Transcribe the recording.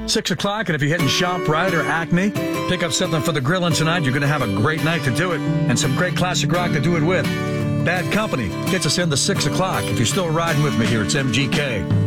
6 o'clock, and if you're hitting ShopRite or Acme, pick up something for the grilling tonight. You're going to have a great night to do it, and some great classic rock to do it with. Bad Company gets us in the 6 o'clock. If you're still riding with me here, it's MGK.